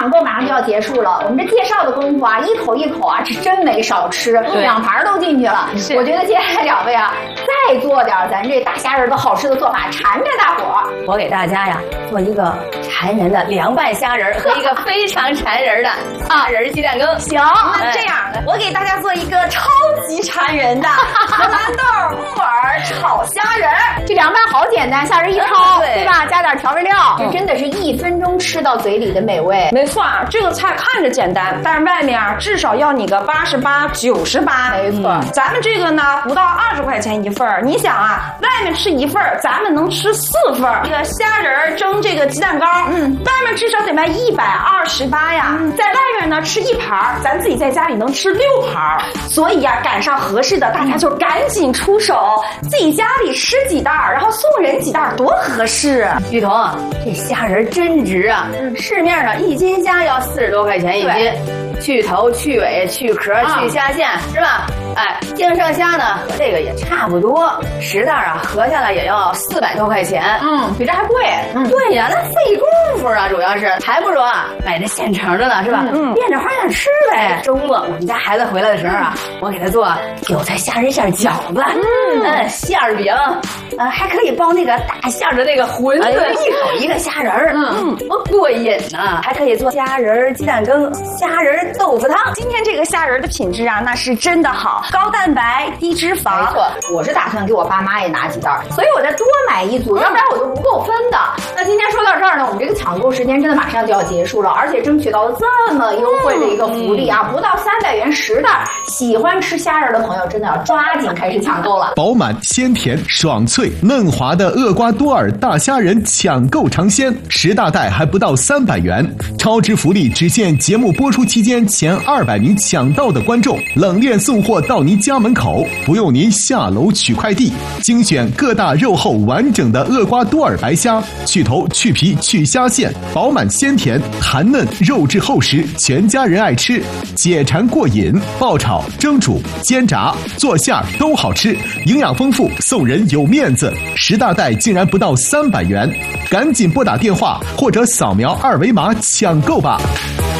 抢购马上就要结束了，我们这介绍的功夫啊，一口一口啊，是真没少吃，2盘都进去了。我觉得接下来2位啊，再做点咱这大虾仁的好吃的做法，馋着大伙儿。 我给大家呀做一个馋人的凉拌虾仁和一个非常馋人的虾仁鸡蛋羹。 行， 那这样的，我给大家做一个超级馋人的荷兰豆木耳炒虾仁。 这凉拌好简单，虾仁一焯，对吧？加点调味料，这真的是1分钟吃到嘴里的美味。 没错，这个菜看着简单，但是外面至少要你个88、98。 没错， 咱们这个呢不到20块钱一份儿。你想啊，外面吃1份儿，咱们能吃4份儿。这个虾仁蒸这个鸡蛋糕，外面至少得卖128呀。在外面呢吃1盘，咱自己在家里能吃6盘。所以呀，赶上合适的，大家就赶紧出手，自己家里吃几袋，然后送人几袋，多合适。 玉彤，这虾仁真值啊！市面上1斤虾要40多块钱1斤，去头、去尾、去壳、去虾线，是吧？哎，净剩虾呢和这个也差不多，10袋啊，合下来也要400多块钱。 比这还贵。 对呀，那费功夫啊，主要是还不如啊买这现成的呢，是吧？变着花样吃呗。周末我们家孩子回来的时候啊，我给他做韭菜虾仁馅饺子，馅儿饼，还可以包那个大馅的那个馄饨，一口一个虾仁儿，多过瘾呢！还可以做虾仁鸡蛋羹、虾仁豆腐汤。 今天这个虾仁的品质啊，那是真的好，高蛋白、低脂肪。 没错，我是打算给我爸妈也拿几袋，所以我再多买一组，要不然我就不够分的。那今天说到这儿呢，我们这个抢购时间真的马上就要结束了，而且争取到了这么优惠的一个福利啊，不到300元10袋，喜欢吃虾仁的朋友真的要抓紧开始抢购了。 饱满鲜甜爽脆嫩滑的厄瓜多尔大虾仁抢购尝鲜，10大袋还不到300元，超值福利只限节目播出期间前200名抢到的观众，冷链送货到您家门口，不用您下楼取快递。精选各大肉厚完整的厄瓜多尔白虾，去头去皮去虾线，饱满鲜甜弹嫩，肉质厚实，全家人爱吃，解馋过瘾，爆炒蒸煮煎炸做馅儿都好吃，营养丰富，送人有面子，10大袋竟然不到300元，赶紧拨打电话或者扫描2维码抢购吧。